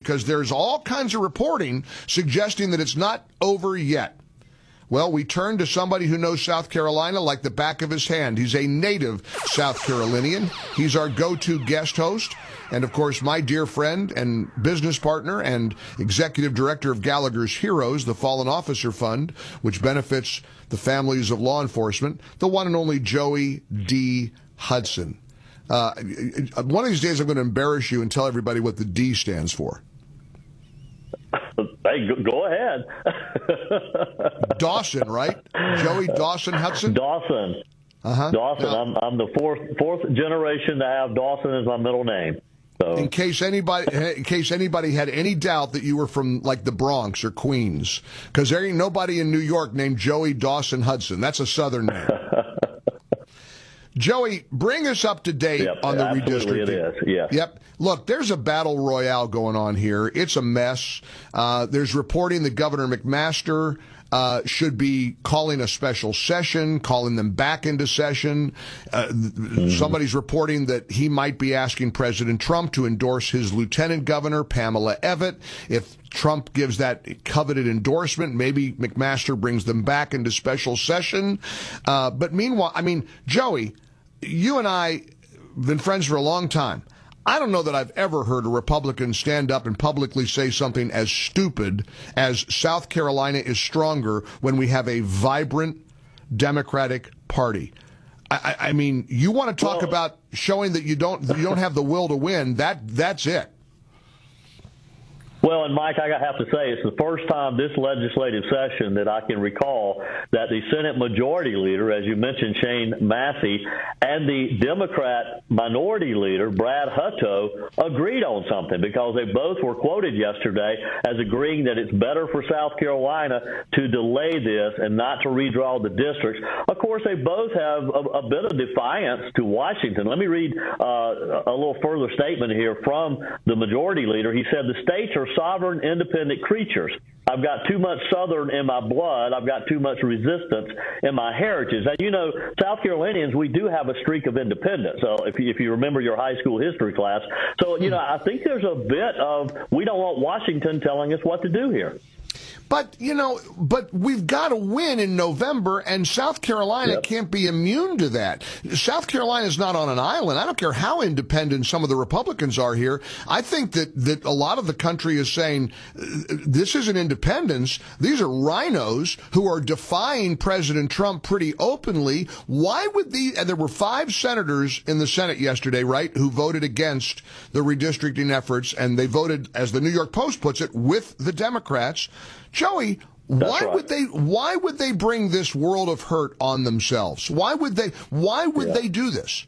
because there's all kinds of reporting suggesting that it's not over yet. Well, we turn to somebody who knows South Carolina like the back of his hand. He's a native South Carolinian. He's our go-to guest host. And, of course, my dear friend and business partner and executive director of Gallagher's Heroes, the Fallen Officer Fund, which benefits the families of law enforcement, the one and only Joey D. Hudson. One of these days I'm going to embarrass you and tell everybody what the D stands for. Hey, go ahead. Dawson, right? Joey Dawson Hudson? Dawson. Uh-huh. Dawson. Now, I'm the fourth generation to have Dawson as my middle name. So. In case anybody had any doubt that you were from like the Bronx or Queens, because there ain't nobody in New York named Joey Dawson Hudson. That's a Southern name. Joey, bring us up to date on the redistricting. It is, yes. Yep. Look, there's a battle royale going on here. It's a mess. There's reporting that Governor McMaster should be calling a special session, calling them back into session. Somebody's reporting that he might be asking President Trump to endorse his lieutenant governor, Pamela Evette. If Trump gives that coveted endorsement, maybe McMaster brings them back into special session. But meanwhile, I mean, Joey, you and I have been friends for a long time. I don't know that I've ever heard a Republican stand up and publicly say something as stupid as South Carolina is stronger when we have a vibrant Democratic Party. I mean, you want to talk about showing that you don't have the will to win. That's it. Well, and Mike, I have to say, it's the first time this legislative session that I can recall that the Senate Majority Leader, as you mentioned, Shane Massey, and the Democrat Minority Leader, Brad Hutto, agreed on something, because they both were quoted yesterday as agreeing that it's better for South Carolina to delay this and not to redraw the districts. Of course, they both have a bit of defiance to Washington. Let me read a little further statement here from the Majority Leader. He said, "The states are sovereign, independent creatures. I've got too much Southern in my blood. I've got too much resistance in my heritage." And, you know, South Carolinians, we do have a streak of independence. So if you remember your high school history class. So, you know, I think there's a bit of we don't want Washington telling us what to do here. But, you know, we've got to win in November, and South Carolina can't be immune to that. South Carolina is not on an island. I don't care how independent some of the Republicans are here. I think that a lot of the country is saying this isn't independence. These are rhinos who are defying President Trump pretty openly. Why would and there were 5 senators in the Senate yesterday, right, who voted against the redistricting efforts, and they voted, as the New York Post puts it, with the Democrats. Joey, why would they bring this world of hurt on themselves? Why would they do this?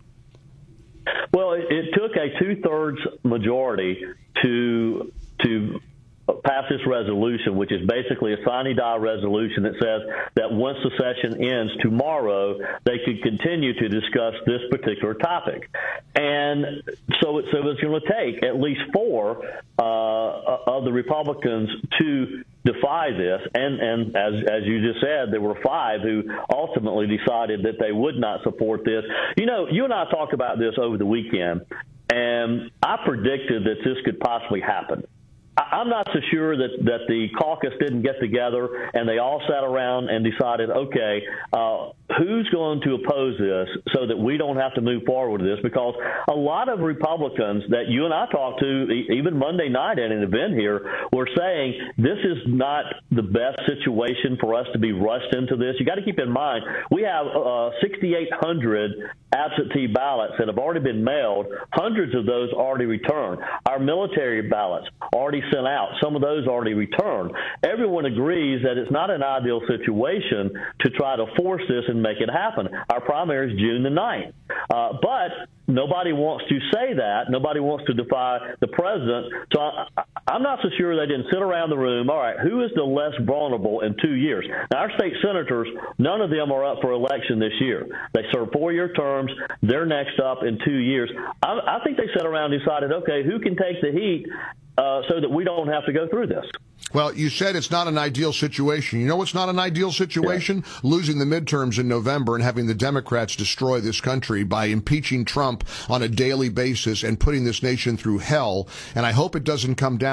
Well, it took a 2/3 majority to pass this resolution, which is basically a sine die resolution that says that once the session ends tomorrow, they could continue to discuss this particular topic. And so it's going to take at least 4 of the Republicans to defy this. And as you just said, there were 5 who ultimately decided that they would not support this. You know, you and I talked about this over the weekend, and I predicted that this could possibly happen. I'm not so sure that the caucus didn't get together and they all sat around and decided, okay, who's going to oppose this so that we don't have to move forward with this? Because a lot of Republicans that you and I talked to, even Monday night at an event here, were saying this is not the best situation for us to be rushed into this. You got to keep in mind, we have 6,800 absentee ballots that have already been mailed, hundreds of those already returned. Our military ballots already sent out, some of those already returned. Everyone agrees that it's not an ideal situation to try to force this and make it happen. Our primary is June the 9th. But nobody wants to say that. Nobody wants to defy the president. So I'm not so sure they didn't sit around the room. All right, who is the less vulnerable in 2 years? Now, our state senators, none of them are up for election this year. They serve 4-year terms. They're next up in 2 years. I think they sat around and decided, okay, who can take the heat so that we don't have to go through this? Well, you said it's not an ideal situation. You know what's not an ideal situation? Yeah. Losing the midterms in November and having the Democrats destroy this country by impeaching Trump on a daily basis and putting this nation through hell. And I hope it doesn't come down